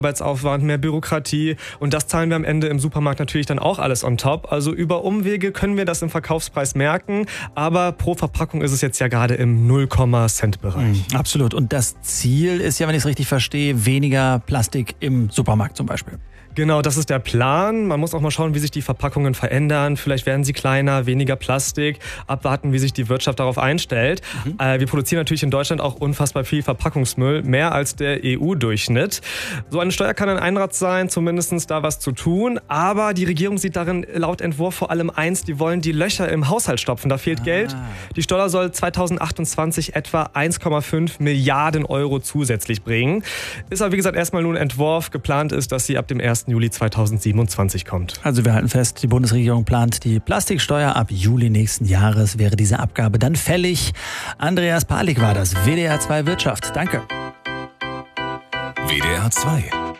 Arbeitsaufwand, mehr Bürokratie und das zahlen wir am Ende im Supermarkt natürlich dann auch alles on top. Also über Umwege können wir das im Verkaufspreis merken, aber pro Verpackung ist es jetzt ja gerade im 0,Cent-Bereich. Absolut. Und das Ziel ist ja, wenn ich es richtig verstehe, weniger Plastik im Supermarkt zum Beispiel. Genau, das ist der Plan. Man muss auch mal schauen, wie sich die Verpackungen verändern. Vielleicht werden sie kleiner, weniger Plastik. Abwarten, wie sich die Wirtschaft darauf einstellt. Wir produzieren natürlich in Deutschland auch unfassbar viel Verpackungsmüll, mehr als der EU-Durchschnitt. So eine Steuer kann ein Einrad sein, zumindest da was zu tun. Aber die Regierung sieht darin laut Entwurf vor allem eins, die wollen die Löcher im Haushalt stopfen. Da fehlt Geld. Die Steuer soll 2028 etwa 1,5 Milliarden Euro zusätzlich bringen. Ist aber wie gesagt erstmal nur ein Entwurf. Geplant ist, dass sie ab dem 1. Juli 2027 kommt. Also wir halten fest, die Bundesregierung plant die Plastiksteuer. Ab Juli nächsten Jahres wäre diese Abgabe dann fällig. Andreas Palik war das, WDR 2 Wirtschaft. Danke. WDR 2